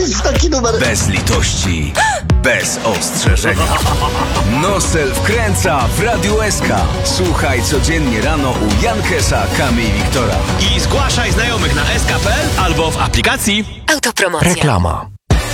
trafić w taki numer. Bez litości, bez ostrzeżenia. Nosel wkręca w Radiu SK. Słuchaj codziennie rano u Jankesa, Kamy i Wiktora. I zgłaszaj znajomych na sk.pl albo w aplikacji. Autopromocja. Reklama.